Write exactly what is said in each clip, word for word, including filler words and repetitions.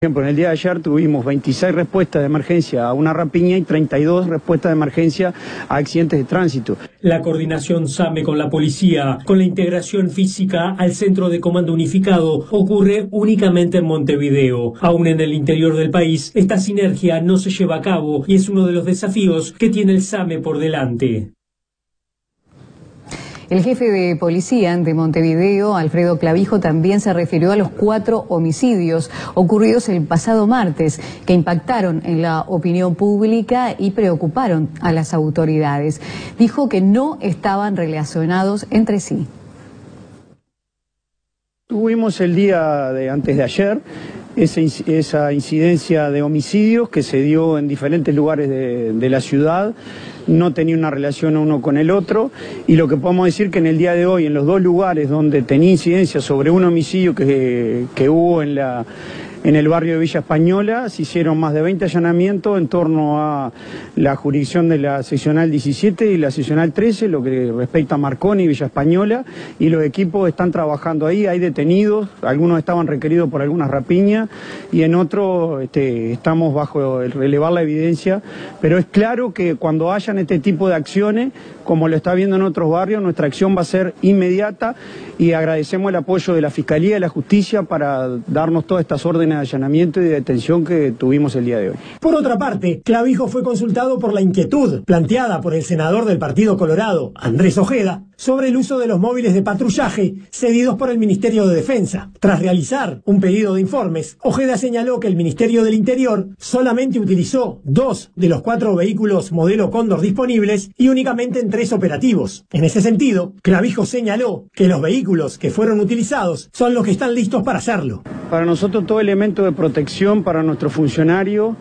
Por ejemplo, en el día de ayer tuvimos veintiséis respuestas de emergencia a una rapiña y treinta y dos respuestas de emergencia a accidentes de tránsito. La coordinación SAME con la policía, con la integración física al Centro de Comando Unificado, ocurre únicamente en Montevideo. Aún en el interior del país, esta sinergia no se lleva a cabo y es uno de los desafíos que tiene el SAME por delante. El jefe de policía de Montevideo, Alfredo Clavijo, también se refirió a los cuatro homicidios ocurridos el pasado martes, que impactaron en la opinión pública y preocuparon a las autoridades. Dijo que no estaban relacionados entre sí. Tuvimos el día de antes de ayer esa, esa incidencia de homicidios que se dio en diferentes lugares de, de la ciudad. No tenía una relación uno con el otro, y lo que podemos decir que en el día de hoy, en los dos lugares donde tenía incidencia sobre un homicidio que, que hubo en la en el barrio de Villa Española, se hicieron más de veinte allanamientos en torno a la jurisdicción de la seccional diecisiete y la seccional trece, lo que respecta a Marconi y Villa Española, y los equipos están trabajando ahí, hay detenidos, algunos estaban requeridos por algunas rapiñas, y en otros este, estamos bajo el relevar la evidencia, pero es claro que cuando hayan este tipo de acciones, como lo está viendo en otros barrios, nuestra acción va a ser inmediata, y agradecemos el apoyo de la Fiscalía y de la Justicia para darnos todas estas órdenes de allanamiento y de detención que tuvimos el día de hoy. Por otra parte, Clavijo fue consultado por la inquietud planteada por el senador del Partido Colorado, Andrés Ojeda, sobre el uso de los móviles de patrullaje cedidos por el Ministerio de Defensa. Tras realizar un pedido de informes, Ojeda señaló que el Ministerio del Interior solamente utilizó dos de los cuatro vehículos modelo Cóndor disponibles y únicamente en tres operativos. En ese sentido, Clavijo señaló que los vehículos que fueron utilizados son los que están listos para hacerlo. Para nosotros todo elemento de protección para nuestro funcionario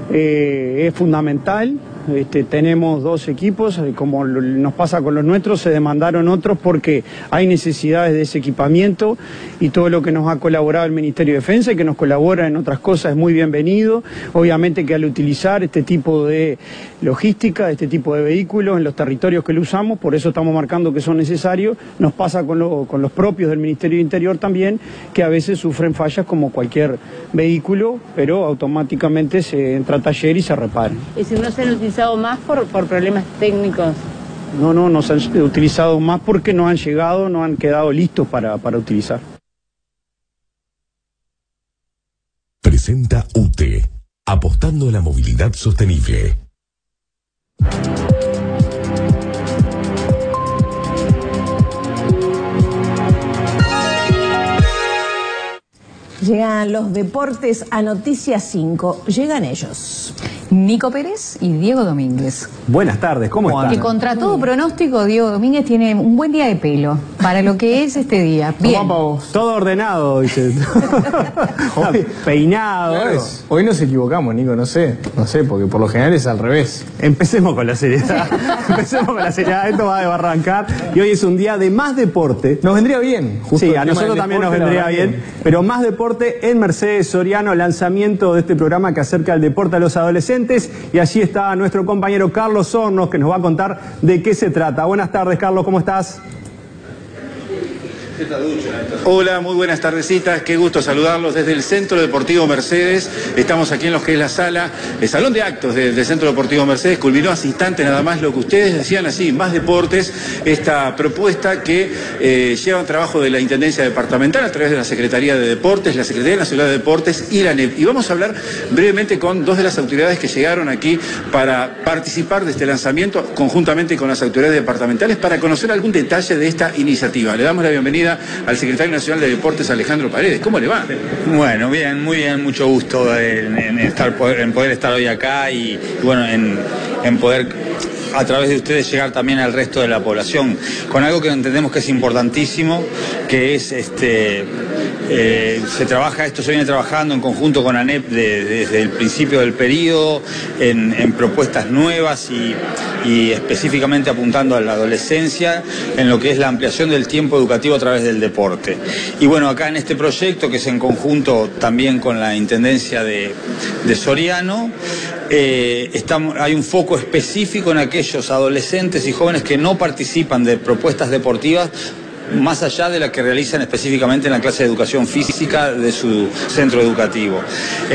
eh, es fundamental. Este, tenemos dos equipos, como nos pasa con los nuestros, se demandaron otros porque hay necesidades de ese equipamiento, y todo lo que nos ha colaborado el Ministerio de Defensa y que nos colabora en otras cosas es muy bienvenido. Obviamente que al utilizar este tipo de logística, este tipo de vehículos en los territorios que lo usamos, por eso estamos marcando que son necesarios, nos pasa con, lo, con los propios del Ministerio de Interior también, que a veces sufren fallas como cualquier vehículo, pero automáticamente se entra a taller y se repara. ¿Y si no se han utilizado más por, por problemas técnicos? No, no, no se han utilizado más porque no han llegado, no han quedado listos para, para utilizar. Presenta U T E, apostando a la movilidad sostenible. Llegan los deportes a Noticias cinco. Llegan ellos. Nico Pérez y Diego Domínguez. Buenas tardes, ¿cómo están? Que contra todo pronóstico, Diego Domínguez tiene un buen día de pelo para lo que es este día. Bien. Todo ordenado, dice. Hoy, peinado. Claro, es. Hoy nos equivocamos, Nico, no sé. No sé, porque por lo general es al revés. Empecemos con la seriedad. Empecemos con la seriedad. Esto va a arrancar. Y hoy es un día de más deporte. Nos vendría bien. Justo sí, a nosotros también deporte, nos vendría bien, bien. Pero más deporte en Mercedes Soriano, lanzamiento de este programa que acerca el deporte a los adolescentes. Y allí está nuestro compañero Carlos Hornos, que nos va a contar de qué se trata. Buenas tardes, Carlos, ¿cómo estás? Hola, muy buenas tardecitas, qué gusto saludarlos desde el Centro Deportivo Mercedes. Estamos aquí en lo que es la sala, el salón de actos del de Centro Deportivo Mercedes. Culminó hace instantes nada más lo que ustedes decían así, más deportes, esta propuesta que eh, lleva un trabajo de la Intendencia Departamental a través de la Secretaría de Deportes, la Secretaría Nacional de Deportes y la N E P. Y vamos a hablar brevemente con dos de las autoridades que llegaron aquí para participar de este lanzamiento, conjuntamente con las autoridades departamentales, para conocer algún detalle de esta iniciativa. Le damos la bienvenida al secretario nacional de Deportes, Alejandro Paredes. ¿Cómo le va? Bueno, bien, muy bien, mucho gusto en, en, estar, en poder estar hoy acá y, y bueno, en, en poder a través de ustedes llegar también al resto de la población con algo que entendemos que es importantísimo, que es este eh, se trabaja esto se viene trabajando en conjunto con ANEP de, de, desde el principio del periodo en, en propuestas nuevas y, y específicamente apuntando a la adolescencia en lo que es la ampliación del tiempo educativo a través del deporte. Y bueno, acá en este proyecto, que es en conjunto también con la Intendencia de, de Soriano, eh, estamos, hay un foco específico en aquellos adolescentes y jóvenes que no participan de propuestas deportivas más allá de la que realizan específicamente en la clase de educación física de su centro educativo.